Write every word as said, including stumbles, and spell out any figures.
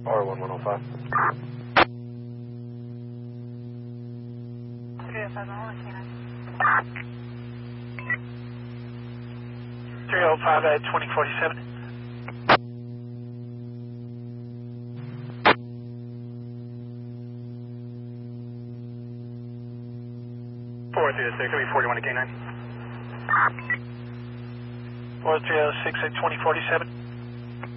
R one one oh five. three oh five, one canine. three oh five at twenty forty-seven. four three oh six, it'll be forty-one to K nine. four three oh six at twenty forty-seven.